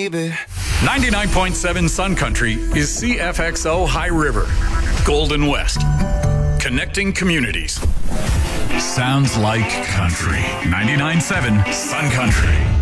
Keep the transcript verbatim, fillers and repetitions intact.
baby. ninety-nine point seven Sun Country is C F X O High River, Golden West. Connecting communities. Sounds like country. ninety-nine point seven Sun Country.